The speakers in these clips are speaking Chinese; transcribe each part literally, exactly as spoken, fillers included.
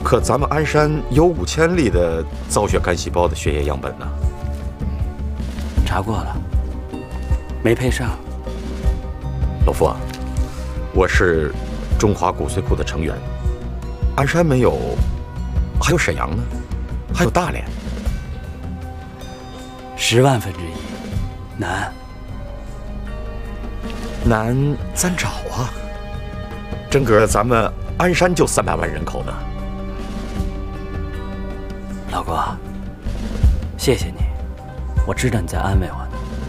可咱们鞍山有五千例的造血干细胞的血液样本呢。 查过了，没配上。 老夫啊，我是中华骨髓库的成员，鞍山没有，还有沈阳呢，还有大连。 十万分之一，难。 难咱找啊！真个咱们鞍山就三百万人口呢。 老郭，谢谢你，我知道你在安慰我呢。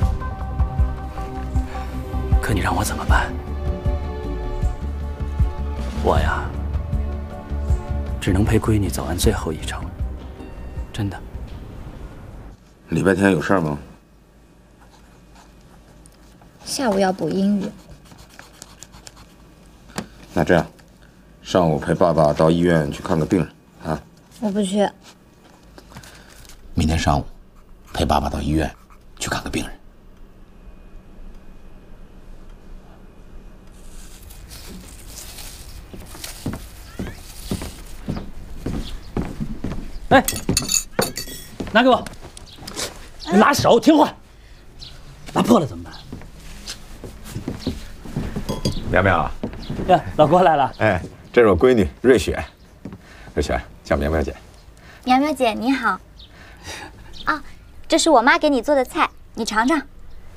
可你让我怎么办？我呀，只能陪闺女走完最后一程，真的。 礼拜天有事儿吗？ 下午要补英语。 那这样，上午陪爸爸到医院去看个病人啊。 我不去。 明天上午，陪爸爸到医院去看个病人。 哎，拿给我，拿手听话，拿破了怎么办？ 苗苗， 呀，老郭来了。 哎，这是我闺女瑞雪，瑞雪叫苗苗姐。 苗苗姐你好。啊，这是我妈给你做的菜，你尝尝。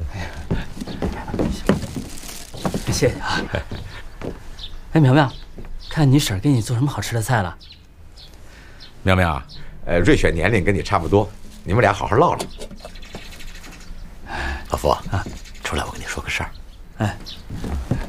谢谢啊。哎，苗苗，看你婶儿给你做什么好吃的菜了？ 苗苗，呃，瑞雪年龄跟你差不多，你们俩好好唠唠。老夫啊，出来，我跟你说个事儿。 哎，